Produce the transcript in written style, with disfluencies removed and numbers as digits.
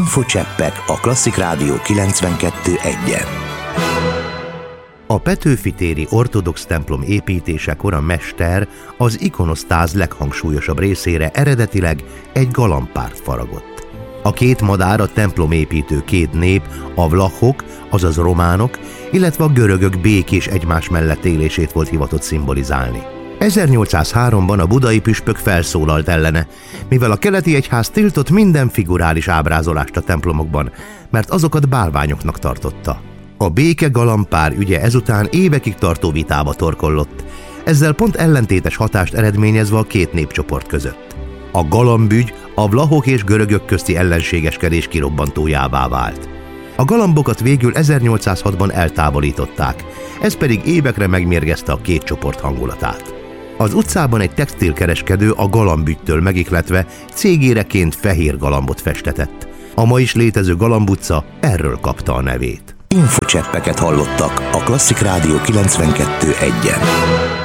Infocseppek a Klasszik Rádió 92.1-en. A Petőfi téri ortodox templom építésekor a mester az ikonosztáz leghangsúlyosabb részére eredetileg egy galambpárt faragott. A két madár a templomépítő két nép, a vlachok, azaz románok, illetve a görögök békés egymás mellett élését volt hivatott szimbolizálni. 1803-ban a budai püspök felszólalt ellene, mivel a keleti egyház tiltott minden figurális ábrázolást a templomokban, mert azokat bálványoknak tartotta. A béke galambpár ügye ezután évekig tartó vitába torkollott, ezzel pont ellentétes hatást eredményezve a két népcsoport között. A galambügy a vlachok és görögök közti ellenségeskedés kirobbantójává vált. A galambokat végül 1806-ban eltávolították, ez pedig évekre megmérgezte a két csoport hangulatát. Az utcában egy textilkereskedő a galambügytől megihletve cégéreként fehér galambot festetett. A ma is létező Galamb utca erről kapta a nevét. Infocseppeket hallottak a Klasszik Rádió 92.1-en.